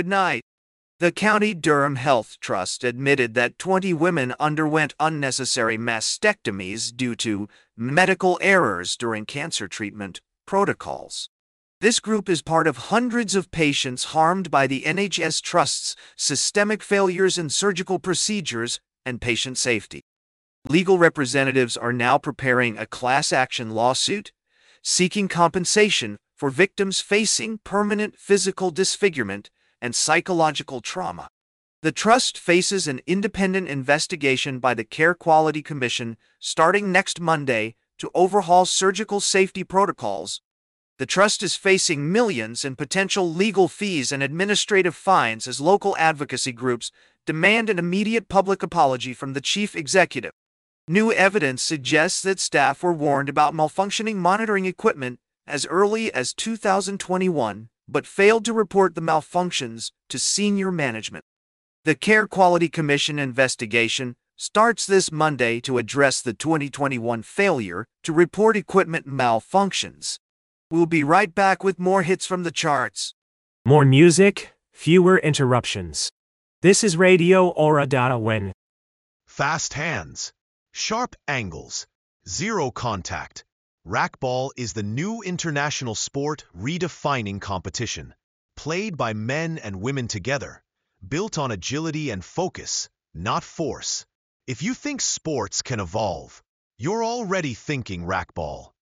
Good night. The County Durham Health Trust admitted that 20 women underwent unnecessary mastectomies due to medical errors during cancer treatment protocols. This group is part of hundreds of patients harmed by the NHS Trust's systemic failures in surgical procedures and patient safety. Legal representatives are now preparing a class action lawsuit seeking compensation for victims facing permanent physical disfigurement and psychological trauma. The trust faces an independent investigation by the Care Quality Commission starting next Monday to overhaul surgical safety protocols. The trust is facing millions in potential legal fees and administrative fines as local advocacy groups demand an immediate public apology from the chief executive. New evidence suggests that staff were warned about malfunctioning monitoring equipment as early as 2021, but failed to report the malfunctions to senior management. The Care Quality Commission investigation starts this Monday to address the 2021 failure to report equipment malfunctions. We'll be right back with more hits from the charts. More music, fewer interruptions. This is Radio Aura Win. Fast hands, sharp angles, zero contact. Racquetball is the new international sport redefining competition. Played by men and women together, built on agility and focus, not force. If you think sports can evolve, you're already thinking racquetball.